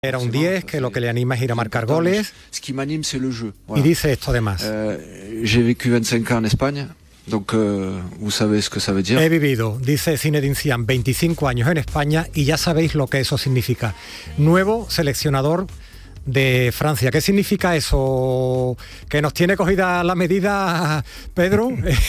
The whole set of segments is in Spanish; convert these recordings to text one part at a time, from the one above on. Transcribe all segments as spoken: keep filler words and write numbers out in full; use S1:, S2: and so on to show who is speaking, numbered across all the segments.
S1: Era un diez, que lo que le anima es ir a marcar goles. Y dice esto además.
S2: J'ai vécu veinticinq ans en España. Donc, euh, vous savez ce que ça veut dire.
S1: He vivido, dice Zinedine Zidane, veinticinco años en España y ya sabéis lo que eso significa. Nuevo seleccionador de Francia. ¿Qué significa eso? ¿Que nos tiene cogida la medida, Pedro?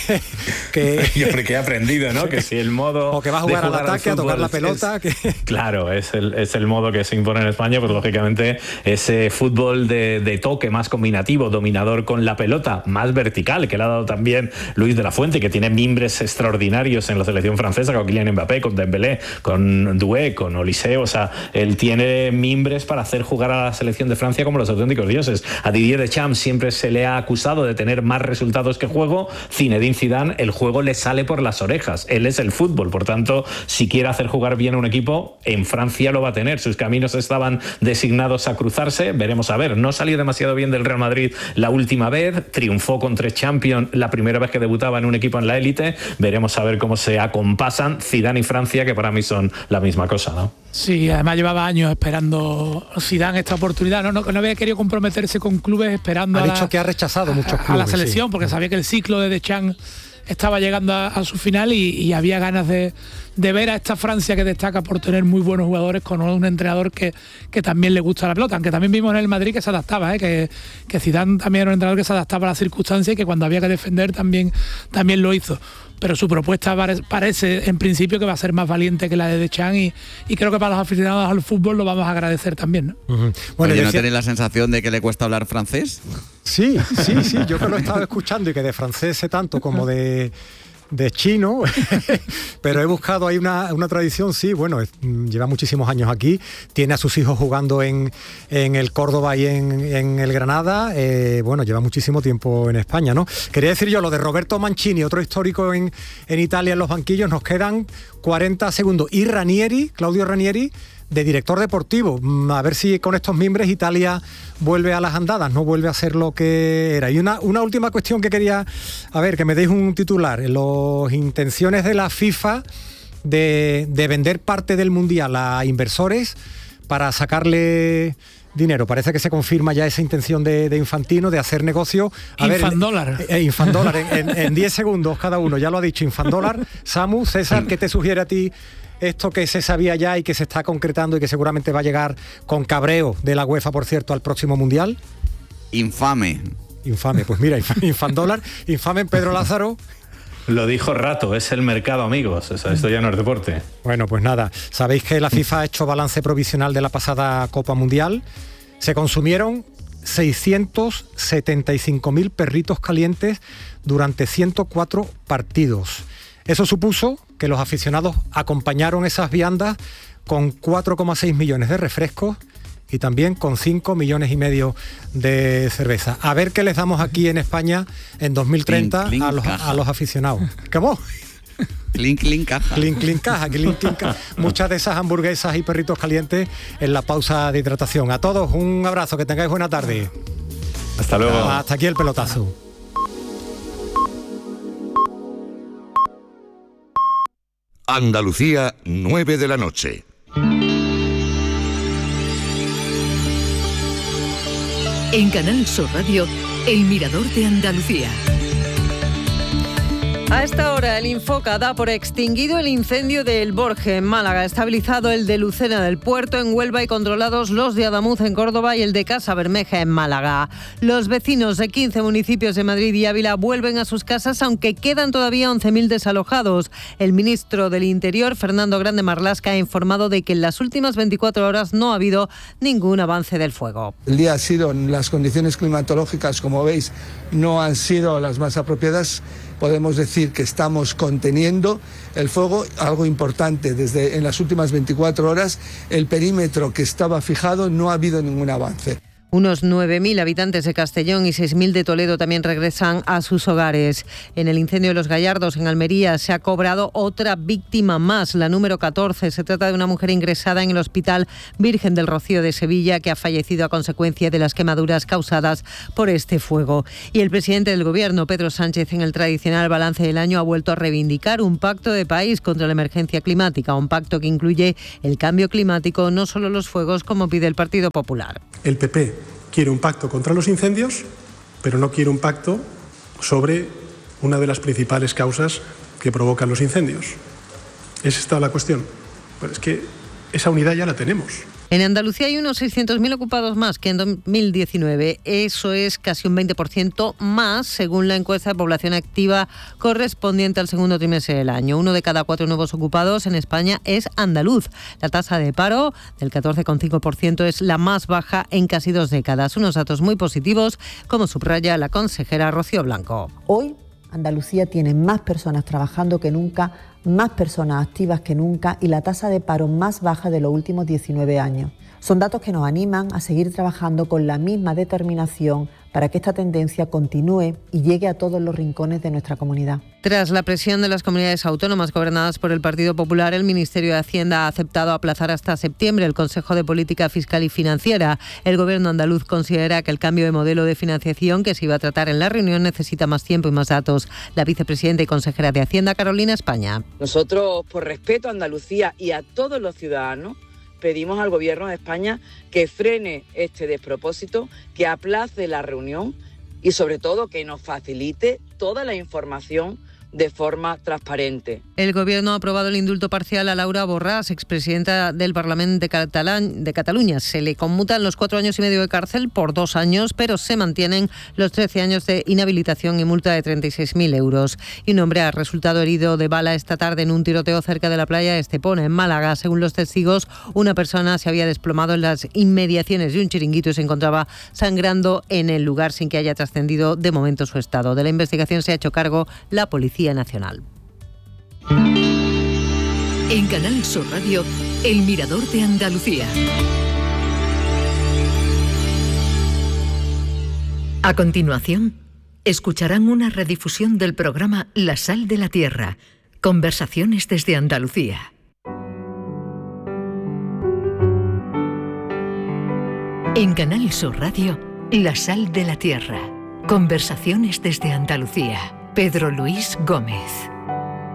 S3: que Yo creo que he aprendido, ¿no? Que si el modo...
S1: O que va a jugar, jugar al ataque, al a tocar la pelota...
S3: Es,
S1: que...
S3: Claro, es el, es el modo que se impone en España, pues lógicamente ese fútbol de, de toque más combinativo, dominador con la pelota, más vertical, que le ha dado también Luis de la Fuente, que tiene mimbres extraordinarios en la selección francesa, con Kylian Mbappé, con Dembélé, con Doué, con Olise. O sea, él tiene mimbres para hacer jugar a la selección de Francia como los auténticos dioses. A Didier Deschamps siempre se le ha acusado de tener más resultados que juego. Zinedine Zidane, el juego le sale por las orejas. Él es el fútbol, por tanto, si quiere hacer jugar bien a un equipo, en Francia lo va a tener. Sus caminos estaban designados a cruzarse. Veremos a ver. No salió demasiado bien del Real Madrid la última vez. Triunfó con tres Champions la primera vez que debutaba en un equipo en la élite. Veremos a ver cómo se acompasan Zidane y Francia, que para mí son la misma cosa, ¿no?
S4: Sí, además llevaba años esperando Zidane esta oportunidad. No, no, no había querido comprometerse con clubes esperando
S1: ha
S4: a
S1: dicho
S4: la,
S1: que ha rechazado
S4: a,
S1: muchos clubes,
S4: a la selección,
S1: sí.
S4: Porque sabía que el ciclo de Deschamps estaba llegando a, a su final y, y había ganas de, de ver a esta Francia que destaca por tener muy buenos jugadores, con un entrenador que, que también le gusta la pelota, aunque también vimos en el Madrid que se adaptaba, ¿eh? que, que Zidane también era un entrenador que se adaptaba a las circunstancias y que cuando había que defender también, también lo hizo. Pero su propuesta parece en principio que va a ser más valiente que la de Deschamps y, y creo que para los aficionados al fútbol lo vamos a agradecer también, ¿no?
S5: Uh-huh. Bueno, Oye, ¿no decía... tenéis la sensación de que le cuesta hablar francés?
S1: Sí, sí, sí, yo que lo he estado escuchando y que de francés sé tanto como de... de chino, pero he buscado ahí una, una tradición, sí, bueno, es, lleva muchísimos años aquí, tiene a sus hijos jugando en, en el Córdoba y en, en el Granada, eh, bueno, lleva muchísimo tiempo en España, ¿no? Quería decir yo lo de Roberto Mancini, otro histórico en, en Italia en los banquillos, nos quedan cuarenta segundos, y Ranieri, Claudio Ranieri, de director deportivo, a ver si con estos mimbres Italia vuelve a las andadas, no vuelve a ser lo que era. Y una, una última cuestión que quería, a ver, que me deis un titular, las intenciones de la FIFA de, de vender parte del Mundial a inversores para sacarle dinero. Parece que se confirma ya esa intención de, de Infantino de hacer negocio. A
S4: Infandólar.
S1: Ver, eh, Infandólar, en, en, en diez segundos cada uno, ya lo ha dicho, Infandólar. Samu, César, ¿qué te sugiere a ti esto que se sabía ya y que se está concretando y que seguramente va a llegar con cabreo de la UEFA, por cierto, al próximo Mundial?
S5: Infame.
S1: Infame, pues mira, Infandólar, infame en Pedro Lázaro.
S3: Lo dijo Rato, es el mercado, amigos. Esto ya no es deporte.
S1: Bueno, pues nada, sabéis que la FIFA ha hecho balance provisional de la pasada Copa Mundial. Se consumieron seiscientos setenta y cinco mil perritos calientes durante ciento cuatro partidos. Eso supuso que los aficionados acompañaron esas viandas con cuatro coma seis millones de refrescos y también con cinco millones y medio de cerveza. A ver qué les damos aquí en España en dos mil treinta clink, clink, a, los, a los aficionados. ¿Cómo?
S5: Clink, clink, caja.
S1: Clink, clink, caja. Clink, clink, caja. Muchas de esas hamburguesas y perritos calientes en la pausa de hidratación. A todos, un abrazo, que tengáis buena tarde.
S3: Hasta luego.
S1: Hasta aquí el pelotazo.
S6: Andalucía, nueve de la noche.
S7: En Canal Sur Radio, El Mirador de Andalucía.
S8: A esta hora el Infoca da por extinguido el incendio de El Borje en Málaga, estabilizado el de Lucena del Puerto en Huelva y controlados los de Adamuz en Córdoba y el de Casa Bermeja en Málaga. Los vecinos de quince municipios de Madrid y Ávila vuelven a sus casas, aunque quedan todavía once mil desalojados. El ministro del Interior, Fernando Grande Marlaska, ha informado de que en las últimas veinticuatro horas no ha habido ningún avance del fuego.
S9: El día ha sido, las condiciones climatológicas, como veis, no han sido las más apropiadas. Podemos decir que estamos conteniendo el fuego, algo importante, desde en las últimas veinticuatro horas el perímetro que estaba fijado no ha habido ningún avance.
S8: Unos nueve mil habitantes de Castellón y seis mil de Toledo también regresan a sus hogares. En el incendio de Los Gallardos, en Almería, se ha cobrado otra víctima más, la número catorce. Se trata de una mujer ingresada en el Hospital Virgen del Rocío de Sevilla que ha fallecido a consecuencia de las quemaduras causadas por este fuego. Y el presidente del Gobierno, Pedro Sánchez, en el tradicional balance del año ha vuelto a reivindicar un pacto de país contra la emergencia climática, un pacto que incluye el cambio climático, no solo los fuegos, como pide el Partido Popular.
S10: El P P quiere un pacto contra los incendios, pero no quiere un pacto sobre una de las principales causas que provocan los incendios. ¿Es esta la cuestión? Pues es que esa unidad ya la tenemos.
S8: En Andalucía hay unos seiscientos mil ocupados más que en dos mil diecinueve. Eso es casi un veinte por ciento más, según la encuesta de población activa correspondiente al segundo trimestre del año. Uno de cada cuatro nuevos ocupados en España es andaluz. La tasa de paro del catorce coma cinco por ciento es la más baja en casi dos décadas. Unos datos muy positivos, como subraya la consejera Rocío Blanco.
S11: Hoy Andalucía tiene más personas trabajando que nunca, más personas activas que nunca y la tasa de paro más baja de los últimos diecinueve años. Son datos que nos animan a seguir trabajando con la misma determinación para que esta tendencia continúe y llegue a todos los rincones de nuestra comunidad.
S8: Tras la presión de las comunidades autónomas gobernadas por el Partido Popular, el Ministerio de Hacienda ha aceptado aplazar hasta septiembre el Consejo de Política Fiscal y Financiera. El Gobierno andaluz considera que el cambio de modelo de financiación que se iba a tratar en la reunión necesita más tiempo y más datos. La vicepresidenta y consejera de Hacienda, Carolina España.
S12: Nosotros, por respeto a Andalucía y a todos los ciudadanos, pedimos al Gobierno de España que frene este despropósito, que aplace la reunión y sobre todo que nos facilite toda la información de forma transparente.
S8: El Gobierno ha aprobado el indulto parcial a Laura Borràs, expresidenta del Parlamento de, Catalan- de Cataluña. Se le conmutan los cuatro años y medio de cárcel por dos años, pero se mantienen los trece años de inhabilitación y multa de treinta y seis mil euros. Y un hombre ha resultado herido de bala esta tarde en un tiroteo cerca de la playa de Estepona, en Málaga. Según los testigos, una persona se había desplomado en las inmediaciones de un chiringuito y se encontraba sangrando en el lugar sin que haya trascendido de momento su estado. De la investigación se ha hecho cargo la Policía Nacional.
S7: En Canal Sur Radio, El Mirador de Andalucía. A continuación, escucharán una redifusión del programa La Sal de la Tierra, conversaciones desde Andalucía. En Canal Sur Radio, La Sal de la Tierra, conversaciones desde Andalucía. Pedro Luis Gómez.